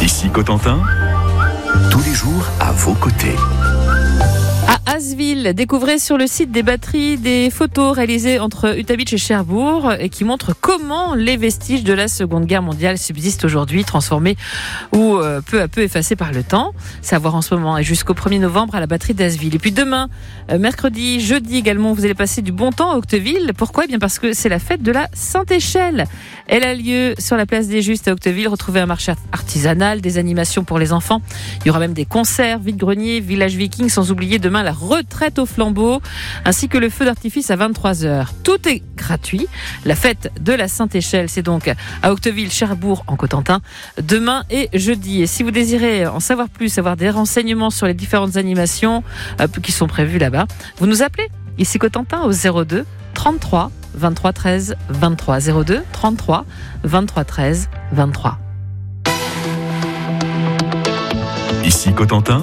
Ici Cotentin, tous les jours à vos côtés. À Asville, découvrez sur le site des batteries des photos réalisées entre Utah Beach et Cherbourg et qui montrent comment les vestiges de la Seconde Guerre mondiale subsistent aujourd'hui, transformés ou peu à peu effacés par le temps. C'est à voir en ce moment et jusqu'au 1er novembre à la batterie d'Asville. Et puis demain, mercredi, jeudi également, vous allez passer du bon temps à Octeville. Pourquoi ? Eh bien parce que c'est la fête de la Sainte-Échelle. Elle a lieu sur la place des Justes à Octeville. Retrouvez un marché artisanal, des animations pour les enfants. Il y aura même des concerts, vide-grenier, village viking, sans oublier demain la retraite au flambeau, ainsi que le feu d'artifice à 23h. Tout est gratuit. La fête de la Sainte-Échelle, c'est donc à Octeville, Cherbourg, en Cotentin, demain et jeudi. Et si vous désirez en savoir plus, avoir des renseignements sur les différentes animations qui sont prévues là-bas, vous nous appelez ici Cotentin au 02 33 23 13 23. 02 33 23 13 23. Ici Cotentin,